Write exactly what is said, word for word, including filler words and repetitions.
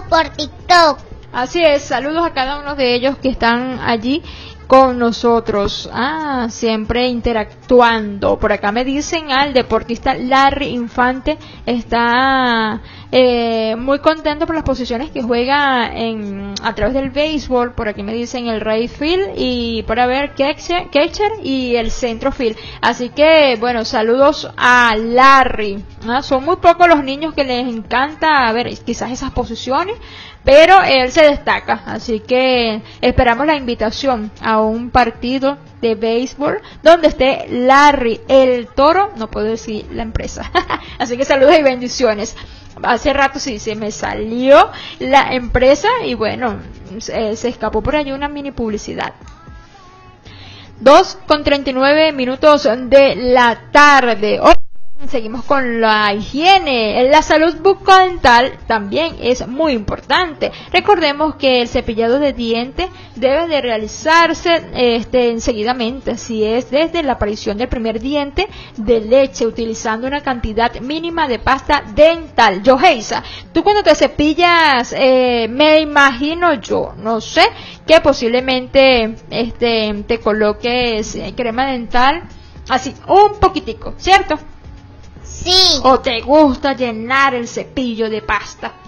por TikTok. Así es, saludos a cada uno de ellos que están allí con nosotros, ah, siempre interactuando. Por acá me dicen al deportista Larry Infante está eh, muy contento por las posiciones que juega en a través del béisbol. Por aquí me dicen el right field y para ver catcher, catcher y el centro field. Así que bueno, saludos a Larry. Ah, son muy pocos los niños que les encanta ver quizás esas posiciones, pero él se destaca, así que esperamos la invitación a un partido de béisbol donde esté Larry el Toro, no puedo decir la empresa, así que saludos y bendiciones. Hace rato sí se me salió la empresa y bueno, se, se escapó por allí una mini publicidad. dos con treinta y nueve minutos de la tarde. Oh. Seguimos con la higiene. La salud bucodental también es muy importante. Recordemos que el cepillado de dientes debe de realizarse este, enseguidamente, si es desde la aparición del primer diente de leche, utilizando una cantidad mínima de pasta dental. Yoheisa, tú cuando te cepillas, eh, me imagino yo, no sé, que posiblemente este, te coloques crema dental, así, un poquitico, ¿cierto? Sí. ¿O te gusta llenar el cepillo de pasta?